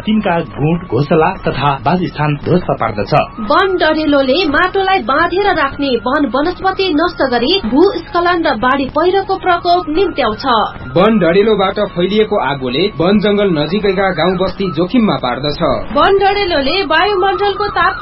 तिनका गुँड, घोसला तथा वासस्थान ध्वस्त पार्दछ। वन डढेलोले माटोलाई बाँधेर राख्ने वन वनस्पति नष्ट गरी भूस्खलन र बाढी पहिरोको प्रकोप निम्त्याउँछ। वन डढेलोबाट फैलिएको आगोले वन जंगल नजिकैका गाउँ बस्ती जोखिममा पार्दछ। वन डढेलोले वायुमण्डलको ताप